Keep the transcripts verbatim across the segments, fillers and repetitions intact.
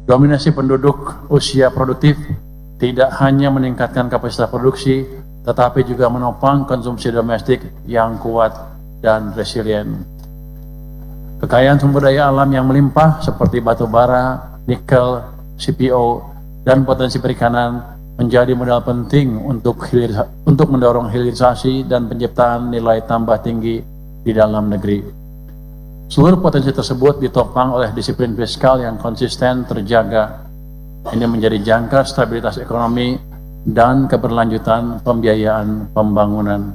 Dominasi penduduk usia produktif tidak hanya meningkatkan kapasitas produksi, tetapi juga menopang konsumsi domestik yang kuat dan resilient. Kekayaan sumber daya alam yang melimpah seperti batu bara, nikel, C P O, dan potensi perikanan menjadi modal penting untuk hilir, untuk mendorong hilirisasi dan penciptaan nilai tambah tinggi di dalam negeri. Seluruh potensi tersebut ditopang oleh disiplin fiskal yang konsisten terjaga. Ini menjadi jangkar stabilitas ekonomi dan keberlanjutan pembiayaan pembangunan.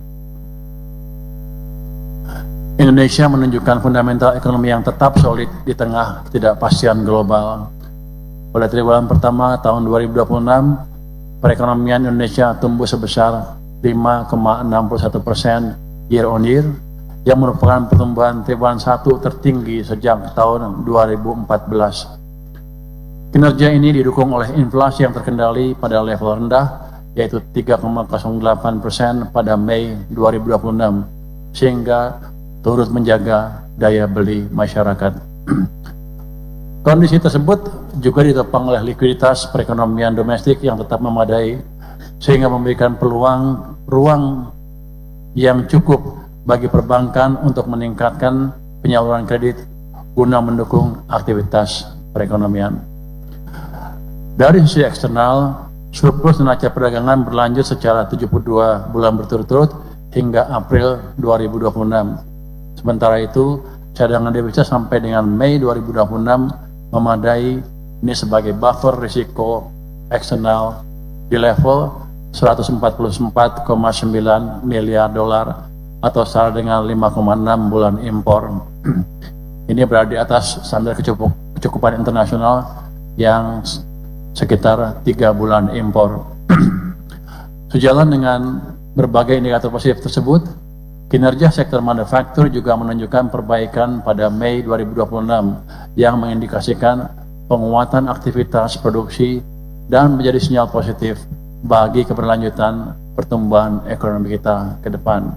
Indonesia menunjukkan fundamental ekonomi yang tetap solid di tengah ketidakpastian global. Pada triwulan pertama tahun dua ribu dua puluh enam, perekonomian Indonesia tumbuh sebesar lima koma enam satu persen year on year, yang merupakan pertumbuhan triwulan satu tertinggi sejak tahun dua ribu empat belas. Kinerja ini didukung oleh inflasi yang terkendali pada level rendah, yaitu tiga koma nol delapan persen pada Mei dua ribu dua puluh enam, sehingga turut menjaga daya beli masyarakat. Kondisi tersebut juga ditopang oleh likuiditas perekonomian domestik yang tetap memadai, sehingga memberikan peluang ruang yang cukup bagi perbankan untuk meningkatkan penyaluran kredit guna mendukung aktivitas perekonomian. Dari sisi eksternal, surplus neraca perdagangan berlanjut secara tujuh puluh dua bulan berturut-turut hingga April dua ribu dua puluh enam. Sementara itu, cadangan devisa sampai dengan Mei dua ribu dua puluh enam memadai, ini sebagai buffer risiko eksternal di level seratus empat puluh empat koma sembilan miliar dolar atau setara dengan lima koma enam bulan impor. Ini berada di atas standar kecukupan internasional yang sekitar tiga bulan impor. Sejalan dengan berbagai indikator positif tersebut, kinerja sektor manufaktur juga menunjukkan perbaikan pada Mei dua ribu dua puluh enam yang mengindikasikan penguatan aktivitas produksi dan menjadi sinyal positif bagi keberlanjutan pertumbuhan ekonomi kita ke depan.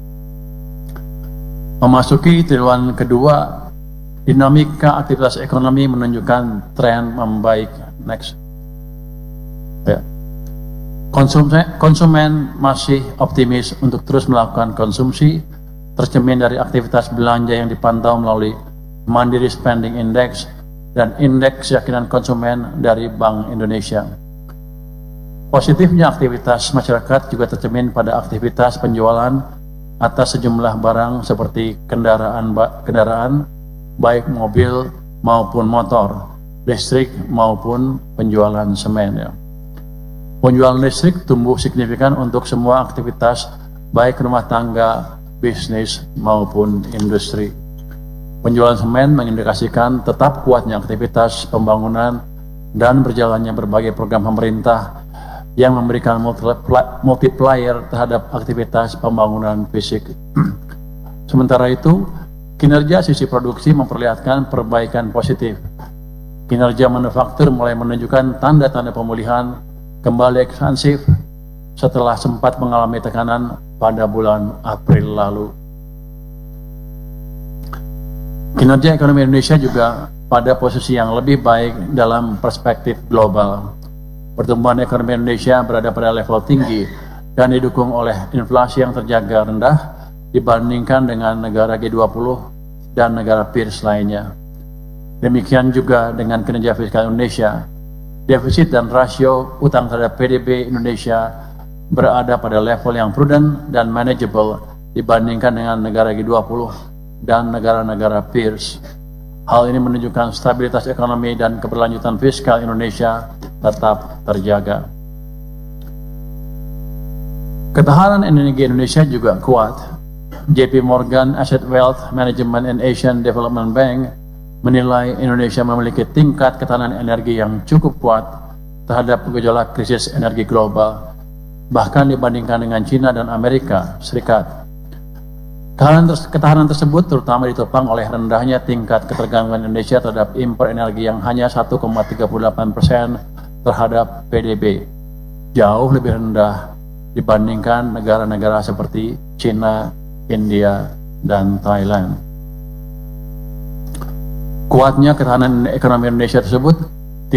Memasuki triwulan kedua, dinamika aktivitas ekonomi menunjukkan tren membaik. Next. Ya. Konsumen, konsumen masih optimis untuk terus melakukan konsumsi, tercermin dari aktivitas belanja yang dipantau melalui Mandiri Spending Index dan Indeks Keyakinan Konsumen dari Bank Indonesia. Positifnya aktivitas masyarakat juga tercermin pada aktivitas penjualan atas sejumlah barang seperti kendaraan, kendaraan baik mobil maupun motor, listrik maupun penjualan semen. Ya. Penjualan listrik tumbuh signifikan untuk semua aktivitas, baik rumah tangga, bisnis, maupun industri. Penjualan semen mengindikasikan tetap kuatnya aktivitas pembangunan dan berjalannya berbagai program pemerintah yang memberikan multiplier terhadap aktivitas pembangunan fisik. Sementara itu, kinerja sisi produksi memperlihatkan perbaikan positif. Kinerja manufaktur mulai menunjukkan tanda-tanda pemulihan kembali ekspansif setelah sempat mengalami tekanan pada bulan April lalu. Kinerja ekonomi Indonesia juga pada posisi yang lebih baik dalam perspektif global. Pertumbuhan ekonomi Indonesia berada pada level tinggi dan didukung oleh inflasi yang terjaga rendah dibandingkan dengan negara G dua puluh dan negara peers lainnya. Demikian juga dengan kinerja fiskal Indonesia. Defisit dan rasio utang terhadap P D B Indonesia berada pada level yang prudent dan manageable dibandingkan dengan negara G dua puluh dan negara-negara peers. Hal ini menunjukkan stabilitas ekonomi dan keberlanjutan fiskal Indonesia tetap terjaga. Ketahanan energi Indonesia juga kuat. J P Morgan Asset Wealth Management and Asian Development Bank menilai Indonesia memiliki tingkat ketahanan energi yang cukup kuat terhadap gejolak krisis energi global, bahkan dibandingkan dengan China dan Amerika Serikat. Ketahanan tersebut terutama ditopang oleh rendahnya tingkat ketergantungan Indonesia terhadap impor energi yang hanya satu koma tiga delapan persen terhadap P D B, jauh lebih rendah dibandingkan negara-negara seperti China, India, dan Thailand. Kuatnya ketahanan ekonomi Indonesia tersebut